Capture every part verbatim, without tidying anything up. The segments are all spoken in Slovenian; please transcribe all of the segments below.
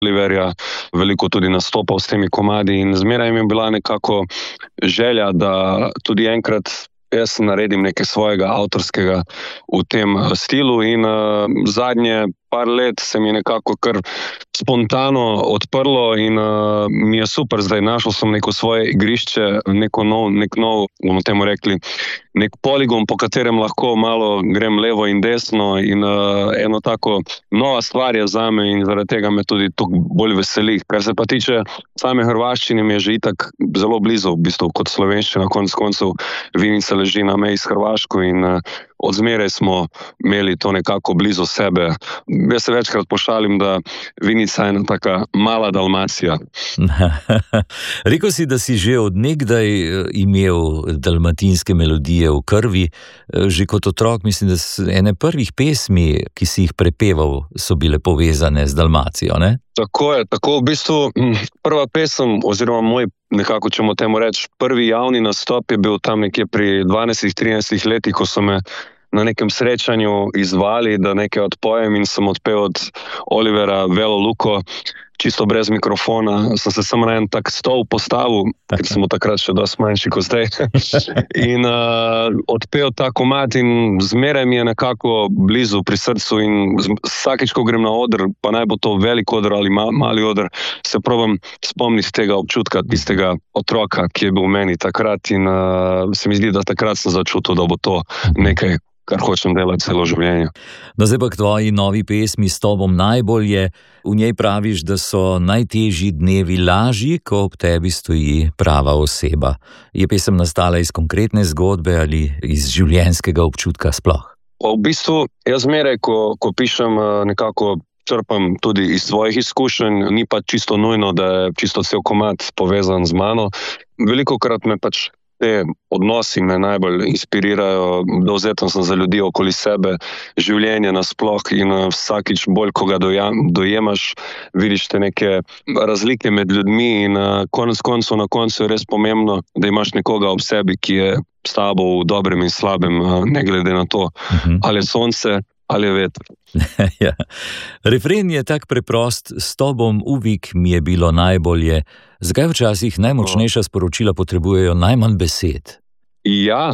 Oliverja, veliko tudi nastopal s temi komadi in zmeraj mi je bila nekako želja, da tudi enkrat jaz naredim nekaj svojega avtorskega v tem stilu in uh, zadnje par let se mi je nekako kar spontano odprlo in uh, mi je super, zdaj našel sem neko svoje igrišče, neko nov, nek nov, bomo temu rekli, nek poligon, po katerem lahko malo grem levo in desno in uh, eno tako nova stvar je zame in zaradi tega me tudi toliko bolj veseli. Kar se pa tiče same hrvaščine, mi je že itak zelo blizu, v bistvu kot slovenščina, konec koncev Vinica leži na meji s Hrvaško in uh, od zmeraj smo imeli to nekako blizu sebe. Jaz se večkrat pošalim, da Vinica je ena taka mala Dalmacija. Rekel si, da si že od nekdaj imel dalmatinske melodije v krvi. Že kot otrok, mislim, da so ene prvih pesmi, ki si jih prepeval, so bile povezane z Dalmacijo, ne? Tako je, tako v bistvu prva pesem, oziroma moj nekako, če mu temu reči, prvi javni nastop je bil tam nekje pri dvanajstih trinajstih letih, ko so me na nekem srečanju izvali, da nekaj odpojem in sem odpel od Olivera Velo Luko, čisto brez mikrofona. Sem se samo na en tak stol postavil, ker sem takrat še dosti manjši kot zdaj. in uh, odpel ta komad in zmeraj mi je nekako blizu pri srcu in vsakič, ko grem na oder, pa naj bo to velik oder ali ma- mali oder, se probam spomniti tega občutka, tistega otroka, ki je bil v meni takrat in uh, se mi zdi, da takrat sem začutil, da bo to nekaj, kar hočem delati celo življenje. No, zdaj pa k tvoji novi pesmi S tobom najbolje. V njej praviš, da so najtežji dnevi lažji, ko ob tebi stoji prava oseba. Je pesem nastala iz konkretne zgodbe ali iz življenjskega občutka sploh? V bistvu, jaz zmeraj, ko, ko pišem, nekako črpam tudi iz svojih izkušenj, ni pa čisto nujno, da je čisto cel komad povezan z mano. Velikokrat me pač te odnosi me najbolj inspirirajo, dovzeten sem za ljudi okoli sebe, življenje nasploh in vsakič bolj, ko ga dojam, dojemaš, vidiš te neke razlike med ljudmi in konec koncev na koncu je res pomembno, da imaš nekoga ob sebi, ki je s tabo v dobrem in slabem, ne glede na to, uh-huh. ali je sonce, ali je veter. ja. Refren je tak preprost, s tobom uvik mi je bilo najbolje. Zakaj včasih najmočnejša sporočila potrebujejo najmanj besed? Ja,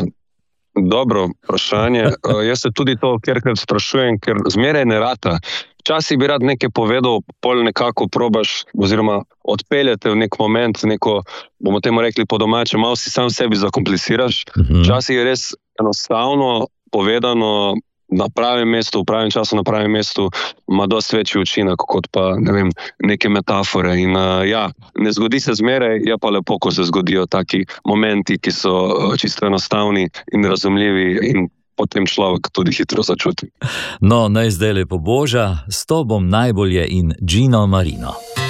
dobro vprašanje. Jaz se tudi to kjerkrat sprašujem, ker zmeraj ne rata. Včasih bi rad nekaj povedal, pol nekako probaš oziroma odpeljate v nek moment, neko, bomo temu rekli po domače, malo si sam sebi zakompliciraš. Uh-huh. Včasih je res enostavno povedano, na pravem mestu, v pravem času, na pravem mestu, ima dosti večji učinek, kot pa, ne vem, neke metafore. In uh, ja, ne zgodi se zmeraj, je pa lepo, ko se zgodijo taki momenti, ki so čisto enostavni in razumljivi in potem človek tudi hitro začuti. No, naj zdaj lepo Boža, S tobom najbolje in Gino Marino.